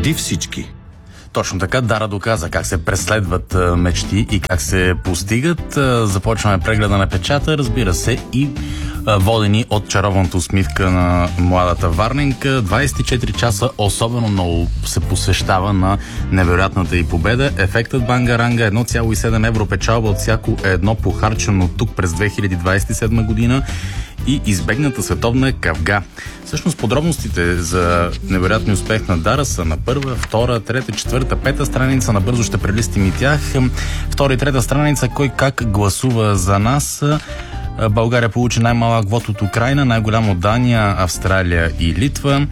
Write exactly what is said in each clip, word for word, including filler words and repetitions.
Преди всички. Точно така, Дара доказа как се преследват а, мечти и как се постигат. А, започваме прегледа на печата, разбира се, и а, водени от чаровната усмивка на младата варненка. двайсет и четири часа особено много се посвещава на невероятната и победа. Ефектът Бангаранга, едно цяло и седем евро печалба от всяко едно похарчено тук през две хиляди двайсет и седма година и избегната световна кавга. Всъщност подробностите за невероятния успех на Дара са на първа, втора, трета, четвърта, пета страница. Набързо ще прелистим и тях. Втора и трета страница, кой как гласува за нас. България получи най-малък вод от Украйна, най-голям от Дания, Австралия и Литва.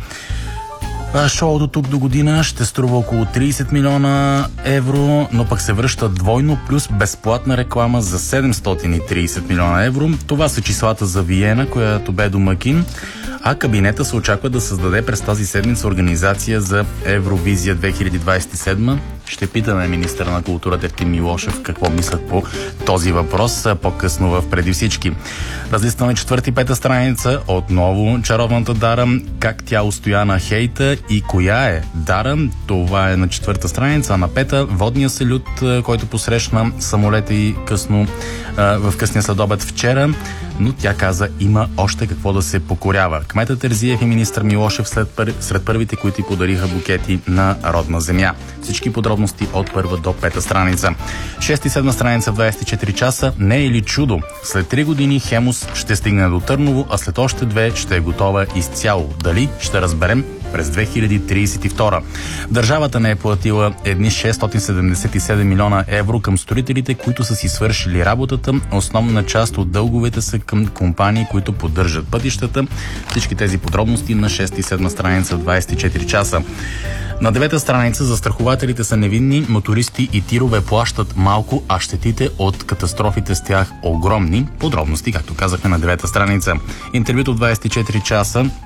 Шоуто тук до година ще струва около трийсет милиона евро, но пък се връща двойно плюс безплатна реклама за седемстотин и трийсет милиона евро. Това са числата за Виена, която бе домакин. А кабинета се очаква да създаде през тази седмица организация за Евровизия две хиляди двайсет и седма. Ще питаме министъра на културата Евтим Милошев какво мислят по този въпрос по-късно в Преди всички. Разлистваме четвърта и пета страница, отново чаровната Дара, как тя устоя на хейта и коя е Дара. Това е на четвърта страница, а на пета водния салют, който посрещна самолета и късно в късния следобед вчера, но тя каза, има още какво да се покорява. Кметът Терзиев и министър Милошев след пър... сред първите, които й подариха букети на родна земя. Всички подробности от първа до пета страница. Шеста и седма страница в двайсет и четири часа. Не е ли чудо? След три години Хемус ще стигне до Търново, а след още две ще е готова изцяло. Дали? Ще разберем през две хиляди трийсет и втора. Държавата не е платила едни шестстотин седемдесет и седем милиона евро към строителите, които са си свършили работата. Основна част от дълговете са към компании, които поддържат пътищата. Всички тези подробности на шеста и седма страница в двайсет и четири часа. На девета страница застрахователите са невинни, мотористи и тирове плащат малко, а щетите от катастрофите с тях огромни. Подробности, както казахме на девета страница. Интервюто в двайсет и четири часа.